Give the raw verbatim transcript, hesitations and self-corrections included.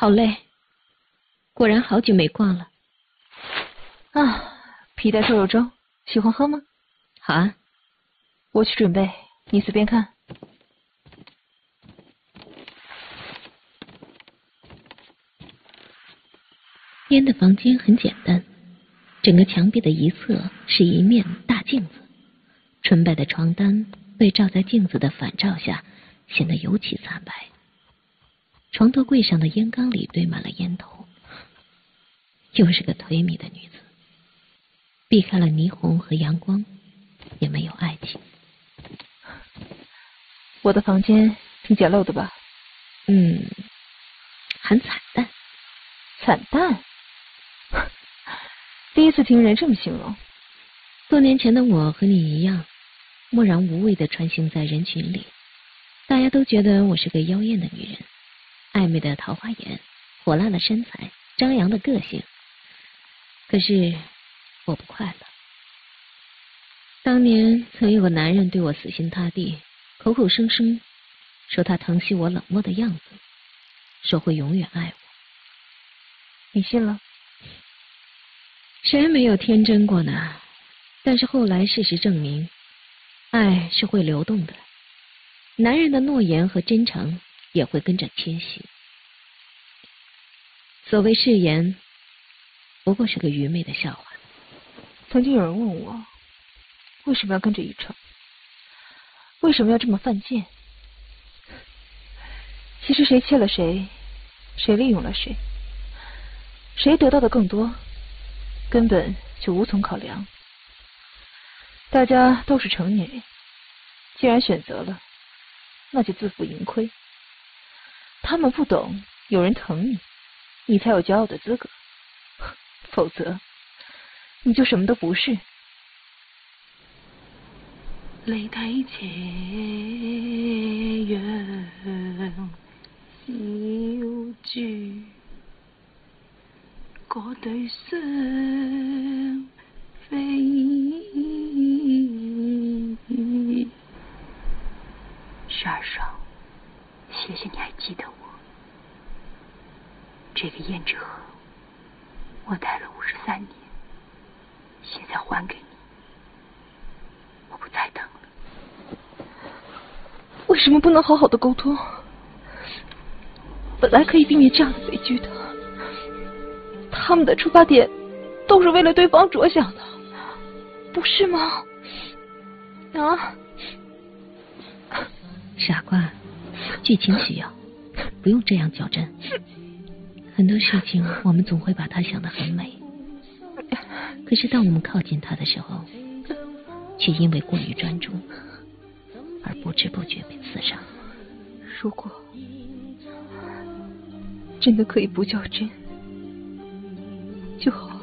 好累，果然好久没逛了。 啊，皮带瘦肉粥，喜欢喝吗？ 好啊， 我去准备，你随便看。 烟的房间很简单，整个墙壁的一侧是一面大镜子，纯白的床单被照在镜子的反照下，显得尤其惨白。床头柜上的烟缸里堆满了烟头，又是个颓靡的女子，避开了霓虹和阳光，也没有爱情。 我的房间挺简陋的吧？ 嗯，很惨淡。 惨淡？第一次听人这么形容。 多年前的我和你一样，默然无畏地穿行在人群里，大家都觉得我是个妖艳的女人，暧昧的桃花眼，火辣的身材，张扬的个性。可是我不快乐。当年曾有个男人对我死心塌地，口口声声说他疼惜我冷漠的样子，说会永远爱我。 你信了？ 谁没有天真过呢？但是后来事实证明，爱是会流动的，男人的诺言和真诚也会跟着迁徙。所谓誓言，不过是个愚昧的笑话。 曾经有人问我，为什么要跟着一成？为什么要这么犯贱？其实谁欠了谁，谁利用了谁，谁得到的更多，根本就无从考量。大家都是成年人，既然选择了，那就自负盈亏。他们不懂，有人疼你，你才有骄傲的资格，否则你就什么都不是。 你睇斜陽小豬，嗰對雙飛。十二少，谢谢你还记得我。这个胭脂盒，我戴了五十三年，现在还给你。我不再等了。 为什么不能好好的沟通？本来可以避免这样的悲剧的。他们的出发点都是为了对方着想的，不是吗？啊？ 傻瓜，剧情需要，不用这样较真。很多事情我们总会把它想得很美，可是当我们靠近它的时候，却因为过于专注而不知不觉被刺伤。 如果真的可以不较真就好。